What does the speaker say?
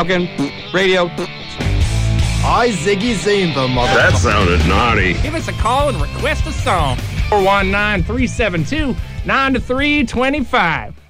Falcon Radio. I Ziggy Zimba, mother. That sounded naughty. Give us a call and request a song. 419-372-9325.